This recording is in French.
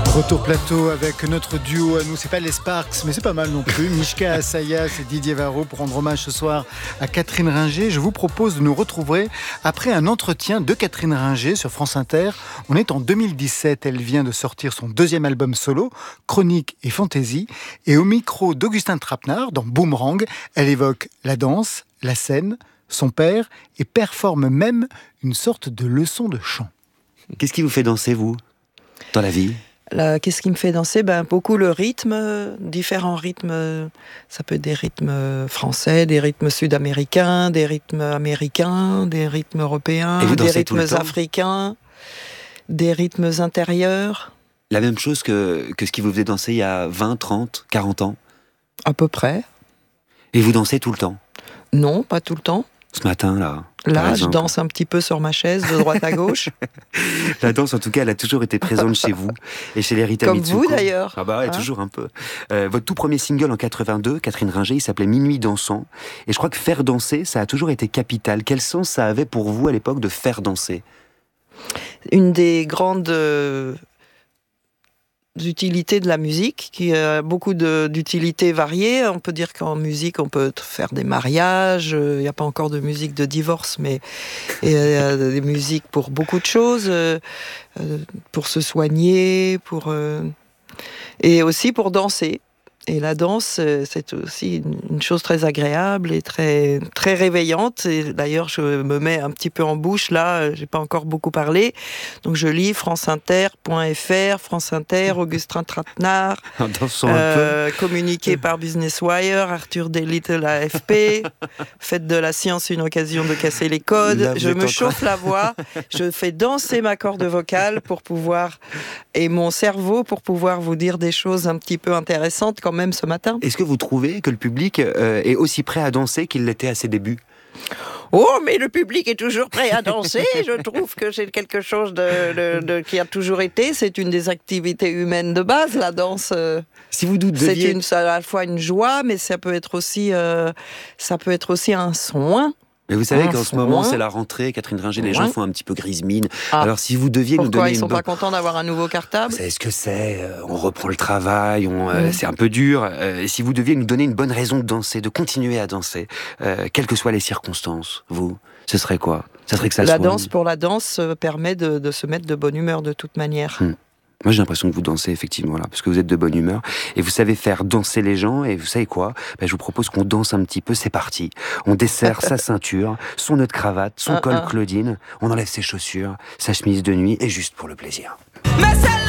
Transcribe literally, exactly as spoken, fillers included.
Retour plateau avec notre duo à nous, c'est pas les Sparks, mais c'est pas mal non plus. Mishka Assayas et Didier Varro pour rendre hommage ce soir à Catherine Ringer. Je vous propose de nous retrouver après un entretien de Catherine Ringer sur France Inter. On est en deux mille dix-sept, elle vient de sortir son deuxième album solo, Chronique et Fantaisie. Et au micro d'Augustin Trapenard, dans Boomerang, elle évoque la danse, la scène, son père et performe même une sorte de leçon de chant. Qu'est-ce qui vous fait danser, vous, dans la vie ? Là, qu'est-ce qui me fait danser ? Ben, beaucoup le rythme, différents rythmes. Ça peut être des rythmes français, des rythmes sud-américains, des rythmes américains, des rythmes européens, des rythmes africains, des rythmes intérieurs. La même chose que, que ce qui vous faisait danser il y a vingt, trente, quarante ans ? À peu près. Et vous dansez tout le temps ? Non, pas tout le temps. Ce matin, là Là, je danse un petit peu sur ma chaise, de droite à gauche. La danse, en tout cas, elle a toujours été présente chez vous et chez les Rita Comme Mitsuko. vous, d'ailleurs. Ah bah ouais, hein toujours un peu. Euh, votre tout premier single en quatre-vingt-deux, Catherine Ringer, il s'appelait Minuit dansant. Et je crois que faire danser, ça a toujours été capital. Quel sens ça avait pour vous, à l'époque, de faire danser ? Une des grandes... Euh... d'utilité de la musique, qui a beaucoup de, d'utilités variées. On peut dire qu'en musique, on peut faire des mariages. Il n'y a pas encore de musique de divorce, mais il y a des musiques pour beaucoup de choses, euh, pour se soigner, pour, euh, et aussi pour danser. Et la danse, c'est aussi une chose très agréable et très, très réveillante. Et d'ailleurs, je me mets un petit peu en bouche, là, j'ai pas encore beaucoup parlé. Donc je lis franceinter point f r, France Inter, Augustin Trapenard, euh, communiqué par Business Wire, Arthur Delittle, A F P, faites de la science une occasion de casser les codes. Là, je me chauffe la voix, je fais danser ma corde vocale pour pouvoir, et mon cerveau pour pouvoir vous dire des choses un petit peu intéressantes quand même ce matin. Est-ce que vous trouvez que le public euh, est aussi prêt à danser qu'il l'était à ses débuts ? Oh, mais le public est toujours prêt à danser. Je trouve que c'est quelque chose de, de, de, qui a toujours été. C'est une des activités humaines de base, la danse. Si vous deviez... C'est une, à la fois une joie, mais ça peut être aussi, euh, ça peut être aussi un soin. Mais vous savez un qu'en ce soin. moment, c'est la rentrée, Catherine Ringer, les ouais. gens font un petit peu grise mine. Ah. Alors si vous deviez Pourquoi nous donner ils sont une pas bonne... contents d'avoir un nouveau cartable ? Vous savez ce que c'est, on reprend le travail, on, mmh. euh, c'est un peu dur. Euh, et si vous deviez nous donner une bonne raison de danser, de continuer à danser, euh, quelles que soient les circonstances, vous, ce serait quoi ? Ça serait que ça La soit... danse pour la danse euh, permet de, de se mettre de bonne humeur de toute manière. Mmh. Moi, j'ai l'impression que vous dansez, effectivement, là, parce que vous êtes de bonne humeur, et vous savez faire danser les gens, et vous savez quoi ? Ben, je vous propose qu'on danse un petit peu, c'est parti. On desserre sa ceinture, son nœud de cravate, son un, col un. Claudine, on enlève ses chaussures, sa chemise de nuit, et juste pour le plaisir.